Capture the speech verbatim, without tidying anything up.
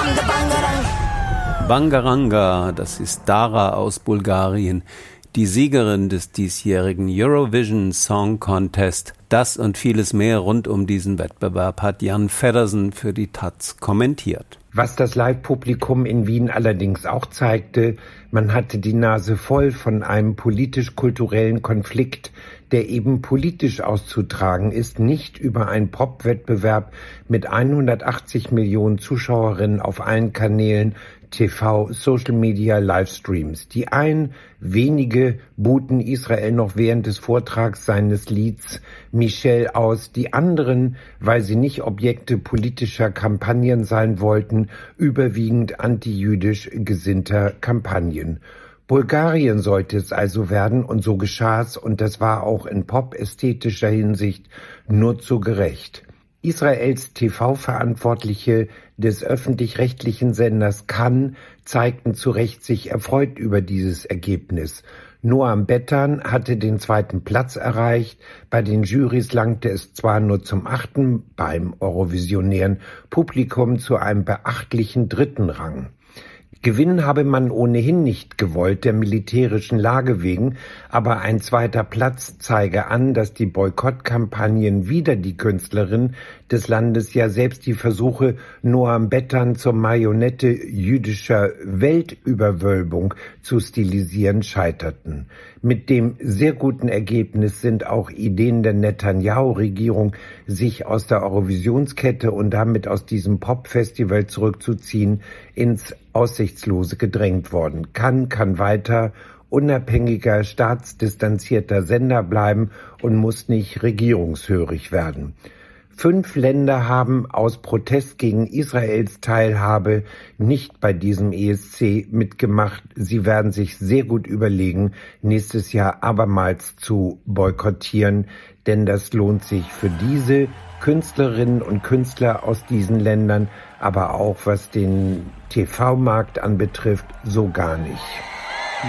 Bangaranga, das ist Dara aus Bulgarien, die Siegerin des diesjährigen Eurovision Song Contest. Das und vieles mehr rund um diesen Wettbewerb hat Jan Feddersen für die Taz kommentiert. Was das Live-Publikum in Wien allerdings auch zeigte, man hatte die Nase voll von einem politisch-kulturellen Konflikt, der eben politisch auszutragen ist, nicht über einen Pop-Wettbewerb mit hundertachtzig Millionen Zuschauerinnen auf allen Kanälen, T V, Social Media, Livestreams. Die einen wenige buhten Israel noch während des Vortrags seines Lieds Michel aus, die anderen, weil sie nicht Objekte politischer Kampagnen sein wollten, überwiegend antijüdisch gesinnter Kampagnen. Bulgarien sollte es also werden, und so geschah es, und das war auch in pop-ästhetischer Hinsicht nur zu gerecht. Israels T V-Verantwortliche des öffentlich-rechtlichen Senders Kan zeigten zu Recht sich erfreut über dieses Ergebnis. Noam Bettan hatte den zweiten Platz erreicht. Bei den Jurys langte es zwar nur zum achten, beim eurovisionären Publikum zu einem beachtlichen dritten Rang. Gewinnen habe man ohnehin nicht gewollt, der militärischen Lage wegen, aber ein zweiter Platz zeige an, dass die Boykottkampagnen wider die Künstlerin des Landes, ja selbst die Versuche, Noam Bettan zur Marionette jüdischer Weltüberwölbung zu stilisieren, scheiterten. Mit dem sehr guten Ergebnis sind auch Ideen der Netanyahu-Regierung, sich aus der Eurovisionskette und damit aus diesem Pop-Festival zurückzuziehen, ins Aussichtslose gedrängt worden. Kann, kann weiter unabhängiger, staatsdistanzierter Sender bleiben und muss nicht regierungshörig werden. Fünf Länder haben aus Protest gegen Israels Teilhabe nicht bei diesem E S C mitgemacht. Sie werden sich sehr gut überlegen, nächstes Jahr abermals zu boykottieren, denn das lohnt sich für diese Künstlerinnen und Künstler aus diesen Ländern, aber auch was den T V-Markt anbetrifft, so gar nicht.